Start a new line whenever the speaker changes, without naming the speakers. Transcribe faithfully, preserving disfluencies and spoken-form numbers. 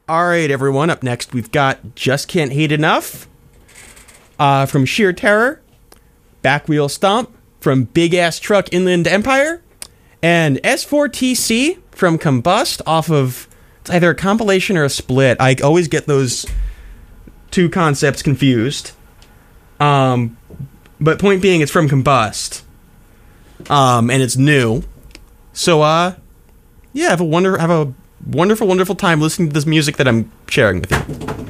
All right, everyone. Up next, we've got Just Can't Hate Enough uh, from Sheer Terror, Backwheel Stomp from Big Ass Truck Inland Empire, and S four T C from Combust off of, it's either a compilation or a split. I always get those two concepts confused. Um, but point being, it's from Combust. Um, and it's new. So, uh, yeah, have a wonder, have a wonderful, wonderful time listening to this music that I'm sharing with you.